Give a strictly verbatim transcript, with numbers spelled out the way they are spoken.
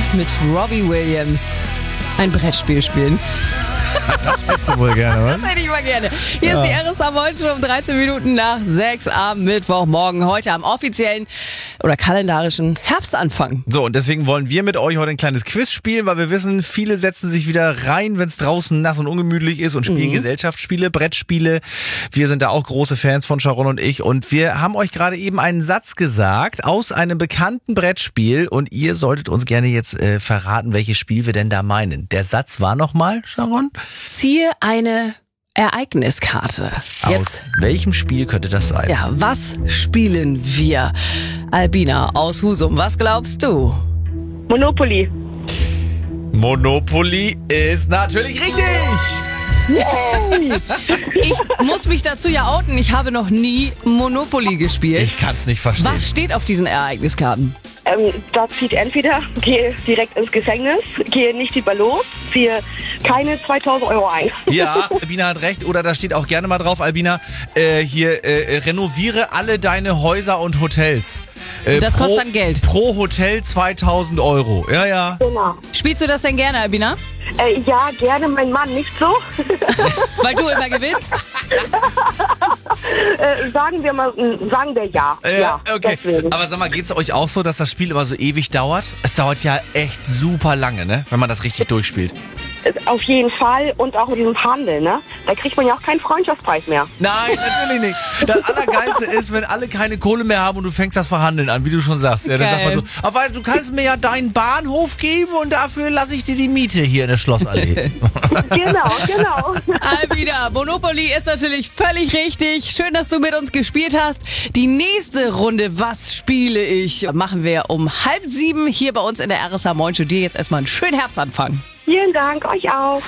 mit Robbie Williams ein Brettspiel spielen. Das hättest du wohl gerne, was? Das hätte ich mal gerne. Hier Ja. ist die R S A Morgenshow um dreizehn Minuten nach sechs am Mittwochmorgen. Heute am offiziellen oder kalendarischen Herbstanfang. So, und deswegen wollen wir mit euch heute ein kleines Quiz spielen, weil wir wissen, viele setzen sich wieder rein, wenn es draußen nass und ungemütlich ist und spielen Mhm. Gesellschaftsspiele, Brettspiele. Wir sind da auch große Fans von, Sharon und ich. Und wir haben euch gerade eben einen Satz gesagt aus einem bekannten Brettspiel und ihr solltet uns gerne jetzt äh, verraten, welches Spiel wir denn da meinen. Der Satz war nochmal, Sharon? Ziehe eine Ereigniskarte. Aus welchem Spiel könnte das sein? Ja, was spielen wir? Albina aus Husum, was glaubst du? Monopoly. Monopoly ist natürlich richtig! Ich muss mich dazu ja outen, ich habe noch nie Monopoly gespielt. Ich kann es nicht verstehen. Was steht auf diesen Ereigniskarten? Ähm, da zieht entweder, gehe direkt ins Gefängnis, gehe nicht lieber los, ziehe keine zweitausend Euro ein. Ja, Albina hat recht. Oder da steht auch gerne mal drauf, Albina, äh, hier, äh, renoviere alle deine Häuser und Hotels. Äh, Das pro, kostet dann Geld. Pro Hotel zweitausend Euro. Ja, ja. Genau. Spielst du das denn gerne, Albina? Äh, ja, gerne, mein Mann, nicht so. Weil du immer gewinnst? äh, sagen wir mal, mh, sagen wir ja. Äh, ja, okay. deswegen. Aber sag mal, geht's euch auch so, dass das Spiel immer so ewig dauert? Es dauert ja echt super lange, ne? Wenn man das richtig durchspielt. Äh, Auf jeden Fall und auch mit diesem Handel, ne? Da kriegt man ja auch keinen Freundschaftspreis mehr. Nein, natürlich nicht. Das Allergeilste ist, wenn alle keine Kohle mehr haben und du fängst das Verhandeln an, wie du schon sagst. Ja, dann sagt man so, aber du kannst mir ja deinen Bahnhof geben und dafür lasse ich dir die Miete hier in der Schlossallee. Genau, genau. Albina, Monopoly ist natürlich völlig richtig. Schön, dass du mit uns gespielt hast. Die nächste Runde, was spiele ich, machen wir um halb sieben hier bei uns in der R S A Morgenshow. Dir jetzt erstmal einen schönen Herbstanfang. Vielen Dank, euch auch.